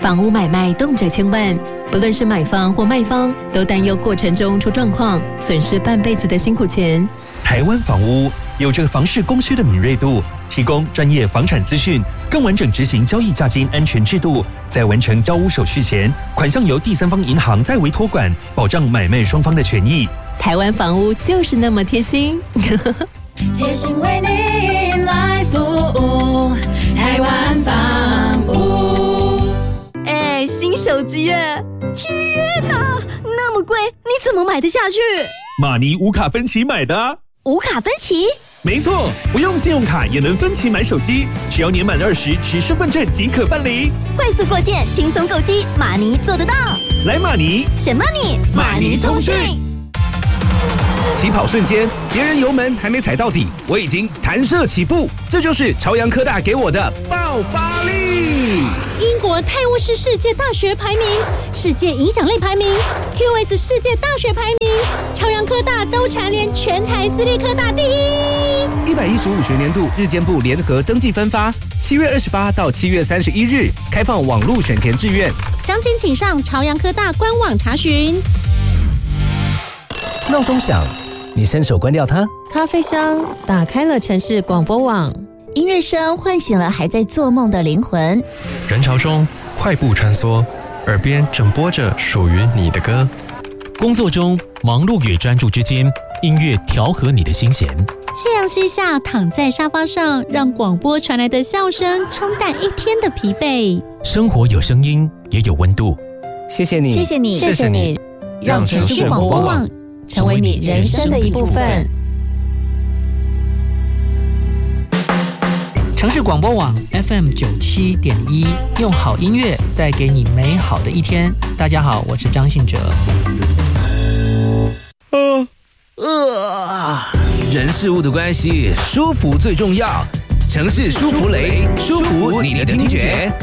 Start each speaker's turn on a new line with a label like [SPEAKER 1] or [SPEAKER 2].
[SPEAKER 1] 房屋买卖动辄千万，不论是买方或卖方，都担忧过程中出状况，损失半辈子的辛苦钱。
[SPEAKER 2] 台湾房屋有着房市供需的敏锐度，提供专业房产资讯，更完整执行交易价金安全制度。在完成交屋手续前，款项由第三方银行代为托管，保障买卖双方的权益。
[SPEAKER 1] 台湾房屋就是那么贴心，
[SPEAKER 3] 贴心为你来服务，台湾房屋。
[SPEAKER 4] 新手机耶！天哪，那么贵，你怎么买得下去？
[SPEAKER 2] 马尼无卡分期买的。
[SPEAKER 4] 无卡分期？
[SPEAKER 2] 没错，不用信用卡也能分期买手机，只要年满20持身份证即可办理。
[SPEAKER 4] 快速过件，轻松购机，马尼做得到。
[SPEAKER 2] 来马尼，
[SPEAKER 4] 什么你？马尼通讯。
[SPEAKER 5] 起跑瞬间，别人油门还没踩到底，我已经弹射起步，这就是朝阳科大给我的爆发力。
[SPEAKER 6] 英国泰晤士世界大学排名、世界影响力排名、QS 世界大学排名，朝阳科大都蝉联全台私立科大第一。
[SPEAKER 5] 115学年度日间部联合登记分发，7月28到7月31日开放网络选填志愿，
[SPEAKER 6] 详情请上朝阳科大官网查询。
[SPEAKER 7] 闹钟响，你伸手关掉它。
[SPEAKER 8] 咖啡香打开了城市广播网。
[SPEAKER 4] 音乐声唤醒了还在做梦的灵魂。
[SPEAKER 9] 人潮中快步穿梭，耳边正播着属于你的歌。
[SPEAKER 10] 工作中忙碌与专注之间，音乐调和你的心弦。
[SPEAKER 6] 夕阳西下，躺在沙发上，让广播传来的笑声冲淡一天的疲惫。
[SPEAKER 10] 生活有声音，也有温度。
[SPEAKER 5] 谢谢你，
[SPEAKER 4] 谢谢你，
[SPEAKER 8] 谢谢你，让城市广播网成为你人生的一部分。
[SPEAKER 11] 城市广播网 FM 97.1，用好音乐带给你美好的一天。大家好，我是张信哲。
[SPEAKER 5] 人事物的关系，舒服最重要。城市舒服雷，舒服你的听觉。